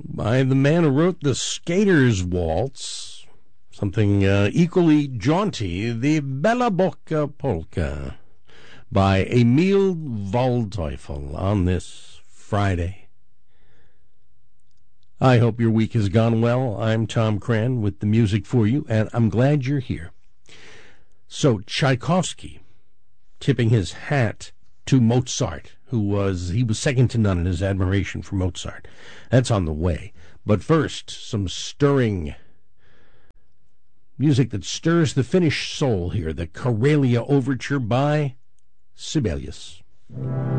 by the man who wrote the Skater's Waltz, something equally jaunty, the Bella Bocca Polka, by Emil Waldteufel on this Friday. I hope your week has gone well. I'm Tom Cran with the music for you, and I'm glad you're here. So, Tchaikovsky, tipping his hat to Mozart, he was second to none in his admiration for Mozart. That's on the way. But first, some stirring music that stirs the Finnish soul here, the Karelia Overture by Sibelius.